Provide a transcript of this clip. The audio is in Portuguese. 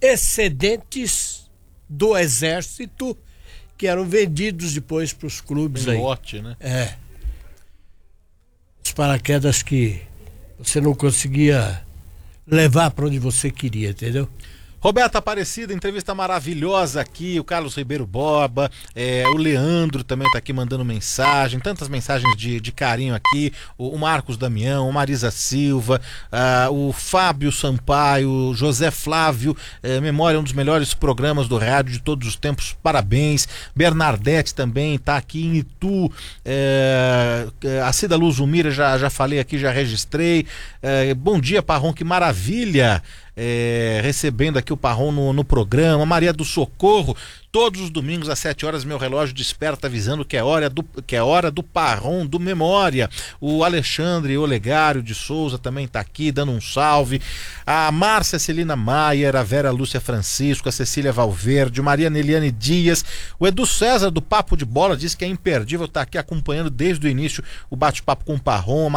excedentes do exército que eram vendidos depois para os clubes aí. Lote, né? Os paraquedas que você não conseguia levar para onde você queria, entendeu? Roberto Aparecida, entrevista maravilhosa aqui, o Carlos Ribeiro Borba, o Leandro também tá aqui mandando mensagem, tantas mensagens de carinho aqui, o Marcos Damião, o Marisa Silva, o Fábio Sampaio, o José Flávio, Memória, um dos melhores programas do rádio de todos os tempos, parabéns. Bernardete também tá aqui em Itu, a Cida Luzumira, já falei aqui, já registrei. Bom dia, Parrom, que maravilha, recebendo aqui o Parrom no programa. Maria do Socorro, todos os domingos às 7 horas meu relógio desperta avisando que é hora do Parrom do Memória. O Alexandre Olegário de Souza também tá aqui dando um salve. A Márcia Celina Maier, a Vera Lúcia Francisco, a Cecília Valverde, Maria Neliane Dias, o Edu César do Papo de Bola diz que é imperdível, tá aqui acompanhando desde o início o bate-papo com o Parrom.